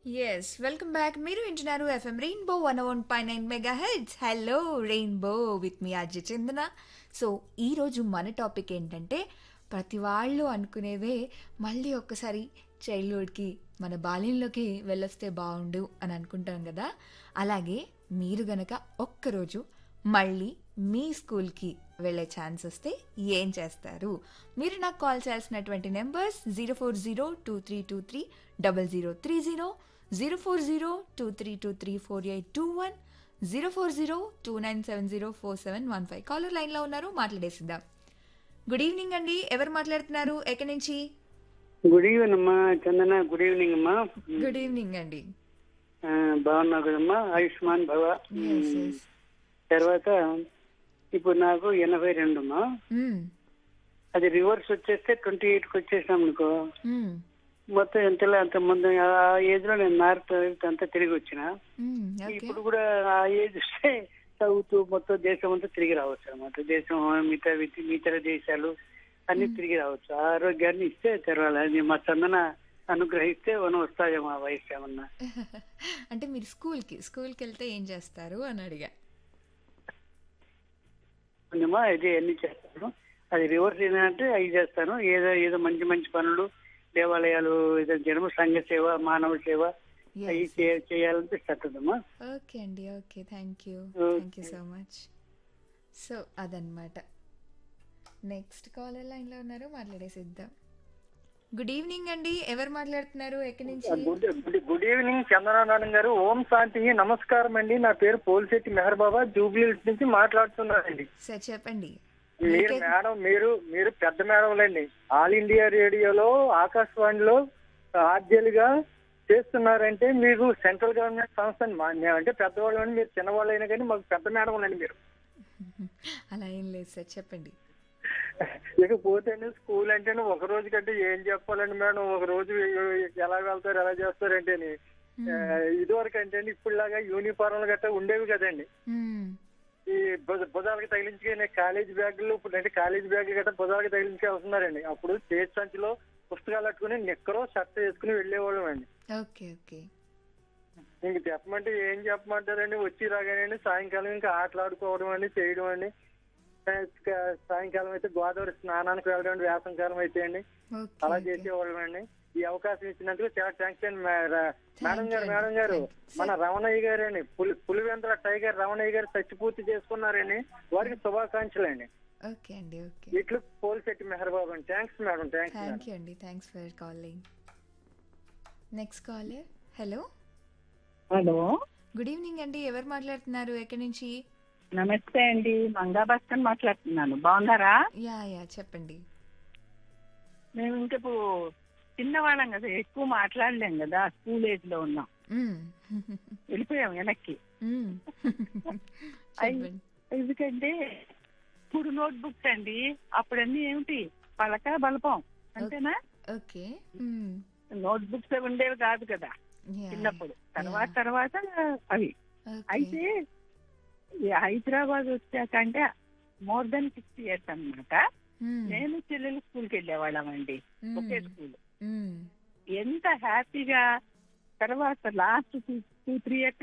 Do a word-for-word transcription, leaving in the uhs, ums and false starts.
Yes welcome back. మీరు వింటున్నారు FM rainbow one one point nine mega heads. Hello rainbow with me Ajay Chandana. So ఈరోజు మన topic ఏంటంటే, ప్రతి వాళ్ళు అనుకునేదే మళ్ళీ ఒక్కసారి చైల్డ్హుడ్కి, మన బాల్యంలోకి వెళ్ళొస్తే బాగుండు అని అనుకుంటాం కదా. అలాగే మీరు గనక ఒక్కరోజు మళ్ళీ మీ స్కూల్కి వెళ్ళే ఛాన్స్ వస్తే ఏం చేస్తారు? మీరు నాకు కాల్ చేయాల్సినటువంటి numbers zero four zero two three two three double zero three zero, zero four zero two three two three four eight two one, zero four zero two nine seven zero four seven one five. Caller లైన్లో ఉన్నారు, మాట్లాడేసిద్దాం. Good evening అండి. ఎవరు మాట్లాడుతున్నారు? ఎక్కడి నుంచి? Good evening అమ్మా చందన. Good evening అమ్మా. Good evening అండి. ఆ, బాగున్నావు కదమ్మా? ఆయుష్మాన్ భవ. Yes, yes. తర్వాత ఇప్పుడు నాకు ఎనభై రెండు అమ్మా. మ్మ్. అది రివర్స్ వచ్చేస్తే ట్వంటీ ఎయిట్ కి వచ్చేసాం అనుకో. మ్మ్. మొత్తం ఎంతలో అంత ముందు ఆ ఏజ్ లో నేను నార్త్ అంతా తిరిగి వచ్చిన. మ్మ్. ఓకే. ఇప్పుడు కూడా ఆ ఏజ్ వస్తే చదువుతూ మొత్తం దేశం అంతా తిరిగి రావచ్చు అనమాట. దేశం మిగతా వి- మిగతా దేశాలు అన్ని తిరిగి రావచ్చు. ఆరోగ్యాన్ని ఇస్తే తెరవాలి. అది మా చందన అనుగ్రహిస్తే మనం వస్తాయేమో ఆ వయసు ఏమన్నా. అంటే మీరు స్కూల్కి స్కూల్కి వెళ్తే ఏం చేస్తారు అని అడిగా. ఉందమ్మా, ఇది అన్ని చేస్తాను. అది రివర్స్ ఏంటంటే అవి చేస్తాను. ఏదో ఏదో మంచి మంచి పనులు, దేవాలయాలు, ఏదో జన్మ సంఘ సేవ, మానవ సేవ అవి Yes. చే- చేయాలనిపిస్తుందమ్మా. ఓకే అండి. Okay, thank you Okay. Thank you so much. So అదనమాట. నెక్స్ట్ కాలర్ లైన్లో ఉన్నారు, మాట్లాడేసిద్దాం. గుడ్ ఈవినింగ్ అండి. ఎవరు మాట్లాడుతున్నారు? ఎక్కడి నుంచి? Good good good evening Chandranarayana గారు. ఓం శాంతి. నమస్కారం అండి. నా పేరు పోలిశెట్టి మెహర్ బాబా, జూబ్లీ హిల్స్ నుంచి మాట్లాడుతున్నానండి. సార్ చెప్పండి. మీరు మీకే- మేడం, మీరు మీరు పెద్ద మేడంలండి. ఆల్ ఇండియా రేడియోలో, ఆకాశవాణిలో ఆర్జేలుగా చేస్తున్నారంటే మీకు సెంట్రల్ గవర్నమెంట్ సంస్థ అంటే పెద్దవాళ్ళు, మీరు చిన్నవాళ్ళు అయినా కానీ మాకు పెద్ద మేడంలండి మీరు. అలా ఏం లేదు సార్, చెప్పండి. ఇకపోతే స్కూల్ అంటే ఒక రోజు కంటే ఏం చెప్పాలండి మేడం. ఒక రోజు ఎలా వెళ్తారు, ఎలా చేస్తారంటే ఇదివరకు అంటే ఇప్పుడులాగా యూనిఫారంలు గట్రా ఉండేవి కదండి. మ్మ్. ఈ భుజ- భుజాలకు తగిలించుకునే కాలేజ్ బ్యాగులు ఇప్పుడు అంటే కాలేజ్ బ్యాగులు గట్రా భుజాలకు తగిలించుకు వెళ్తున్నారండి. అప్పుడు చేతి సంచిలో పుస్తకాలు పట్టుకుని నిక్కరో షర్ట్ వేసుకుని వెళ్ళేవాళ్ళం అండి. Okay okay. ఇంక చెప్పమంటే ఏం చెప్పమంటారండి? వచ్చి రాగానే సాయంకాలం ఇంకా ఆటలాడుకోవడం అండి, చేయడం అండి. సా- సాయంకాలం అయితే గోదావరి స్నానానికి వెళ్ళడం అండి, వేసంకాలం అయితే అండి ఓకే అలా ఓకే. చేసేవాళ్ళం అండి. ఈ అవకాశం ఇచ్చినందుకు చాలా థ్యాంక్స్ అండి మే- రా- మేడం you గారు. అండి. మేడం గారు, Thank you. మన రమణయ్య గారు అండి, పులి పులివెందుల టైగర్ రమణయ్య గారు చచ్చి పూర్తి చేసుకున్నారండి. వారికి శుభాకాంక్షలు అండి. ఓకే అండి. ఓకే. ఇట్లు పోలిశెట్టి మెహర్బాబు అండి. Thanks madam. Thanks madam. Thank you అండి. Thanks for calling. Next caller. Hello, hello, good evening అండి. ఎవరు మాట్లాడుతున్నారు? ఎక్కడి నుంచి? నమస్తే అండి. మంగా భాస్కర్ మాట్లాడుతున్నాను. బాగున్నారా? యా యా చెప్పండి. మేము ఇంక ఇప్పుడు చిన్నవాళ్ళం కదా, ఎక్కువ మాట్లాడలేం కదా, స్కూల్ ఏజ్ లో ఉన్నాం, మ్మ్. వెళ్ళిపోయాం వెనక్కి. మ్మ్. అయ్- చెప్పండి. ఎందుకంటే ఇప్పుడు నోట్ బుక్స్ అండి, అప్పుడన్నీ ఏమిటి పలక బలపం అంతేనా? ఓకే. మ్మ్. నోట్ బుక్స్ ఉండేవి కాదు కదా యా. చిన్నప్పుడు. తర్వాత యా. తర్వాత అవి. ఓకే. అయితే ఈ హైదరాబాద్ వచ్చాక అంటే మోర్ దెన్ సిక్స్ ఇయర్స్ అన్నమాట. మ్మ్. నేను చెల్లెలు స్కూల్కి వెళ్ళేవాళ్ళం అండి, మ్మ్. ఒకే స్కూల్. మ్మ్. ఎంత హ్యాపీగా. తర్వాత లాస్ట్ టూ త్రీ ఇయర్స్